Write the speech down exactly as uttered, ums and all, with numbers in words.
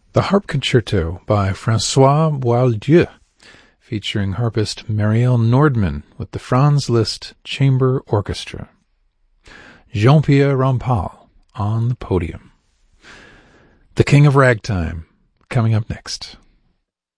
The Harp Concerto by Francois Boieldieu, featuring harpist Marielle Nordman with the Franz Liszt Chamber Orchestra. Jean-Pierre Rampal on the podium. The King of Ragtime, coming up next.